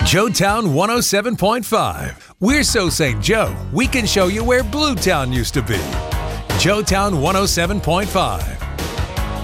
Joetown 107.5. We're so St. Joe, we can show you where Bluetown used to be. Joetown 107.5.